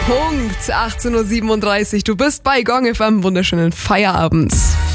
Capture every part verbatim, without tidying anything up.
Punkt, achtzehn Uhr siebenunddreißig. Du bist bei Gong F M, wunderschönen Feierabend.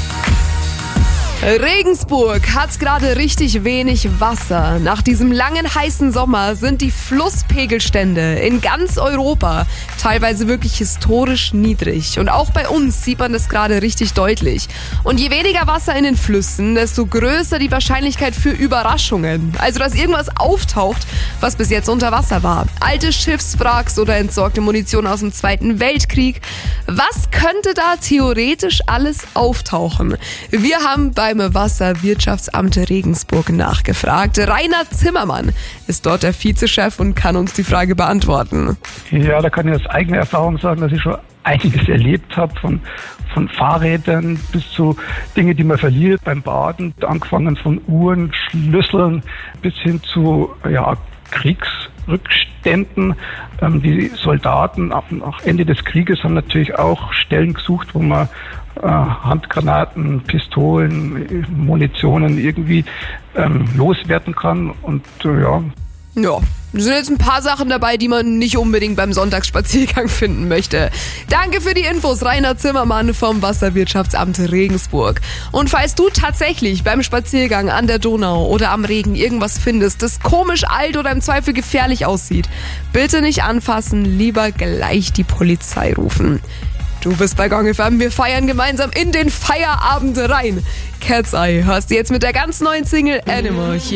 Regensburg hat gerade richtig wenig Wasser. Nach diesem langen, heißen Sommer sind die Flusspegelstände in ganz Europa teilweise wirklich historisch niedrig. Und auch bei uns sieht man das gerade richtig deutlich. Und je weniger Wasser in den Flüssen, desto größer die Wahrscheinlichkeit für Überraschungen. Also, dass irgendwas auftaucht, was bis jetzt unter Wasser war. Alte Schiffswracks oder entsorgte Munition aus dem Zweiten Weltkrieg. Was könnte da theoretisch alles auftauchen? Wir haben beim Wasserwirtschaftsamt Regensburg nachgefragt. Rainer Zimmermann ist dort der Vizechef und kann uns die Frage beantworten. Ja, da kann ich aus eigener Erfahrung sagen, dass ich schon einiges erlebt habe, von, von Fahrrädern bis zu Dinge, die man verliert beim Baden, angefangen von Uhren, Schlüsseln bis hin zu ja, Kriegsrückständen. Ähm, die Soldaten nach Ende des Krieges haben natürlich auch Stellen gesucht, wo man äh, Handgranaten, Pistolen, Munitionen irgendwie ähm, loswerden kann. Und äh, ja, Ja, da sind jetzt ein paar Sachen dabei, die man nicht unbedingt beim Sonntagsspaziergang finden möchte. Danke für die Infos, Rainer Zimmermann vom Wasserwirtschaftsamt Regensburg. Und falls du tatsächlich beim Spaziergang an der Donau oder am Regen irgendwas findest, das komisch alt oder im Zweifel gefährlich aussieht, bitte nicht anfassen, lieber gleich die Polizei rufen. Du bist bei Gong F M, wir feiern gemeinsam in den Feierabend rein. Cat's Eye hörst du jetzt mit der ganz neuen Single Animal hier.